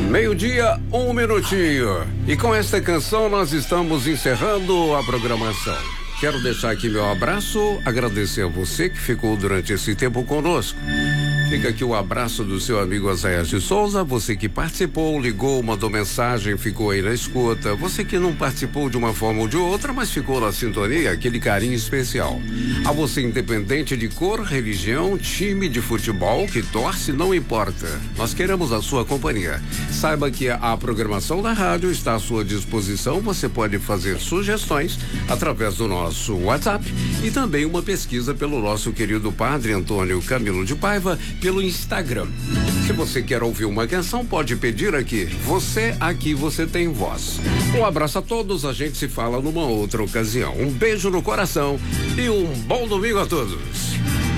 Meio-dia, 1 minutinho. E com esta canção nós estamos encerrando a programação. Quero deixar aqui meu abraço, agradecer a você que ficou durante esse tempo conosco. Fica aqui o abraço do seu amigo Azaías de Souza, você que participou, ligou, mandou mensagem, ficou aí na escuta, você que não participou de uma forma ou de outra, mas ficou na sintonia, aquele carinho especial. A você independente de cor, religião, time de futebol, que torce, não importa. Nós queremos a sua companhia. Saiba que a programação da rádio está à sua disposição, você pode fazer sugestões através do nosso WhatsApp e também uma pesquisa pelo nosso querido padre Antônio Camilo de Paiva, pelo Instagram. Se você quer ouvir uma canção, pode pedir aqui. Você tem voz. Um abraço a todos, a gente se fala numa outra ocasião. Um beijo no coração e um bom domingo a todos.